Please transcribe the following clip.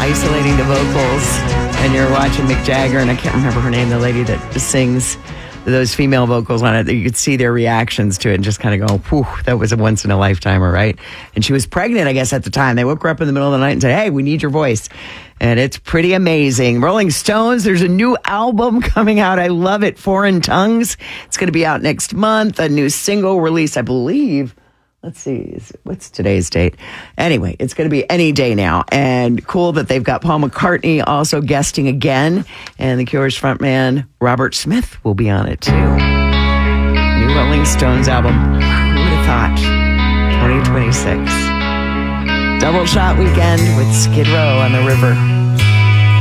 isolating the vocals, and you're watching Mick Jagger, and I can't remember her name, the lady that sings those female vocals on it, you could see their reactions to it and just kind of go, whew, that was a once in a lifetimer, right? And she was pregnant, I guess, at the time. They woke her up in the middle of the night and said, hey, we need your voice. And it's pretty amazing. Rolling Stones, there's a new album coming out. I love it. Foreign Tongues. It's going to be out next month. A new single release, I believe. Let's see, what's today's date? Anyway, it's going to be any day now. And cool that they've got Paul McCartney also guesting again. And the Cure's frontman, Robert Smith, will be on it too. New Rolling Stones album. Who would have thought? 2026. Double shot weekend with Skid Row on the river.